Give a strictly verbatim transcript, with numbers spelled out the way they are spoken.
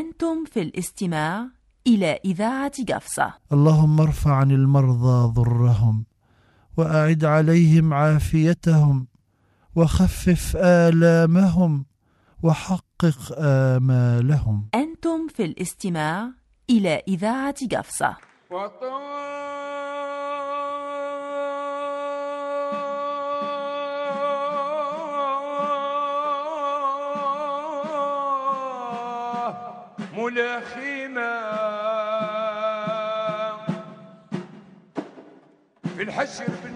أنتم في الاستماع إلى إذاعة قفصة. اللهم ارفع عن المرضى ضرهم، وأعد عليهم عافيتهم، وخفف آلامهم، وحقق آمالهم. أنتم في الاستماع إلى إذاعة قفصة. ملاخينا في الحشر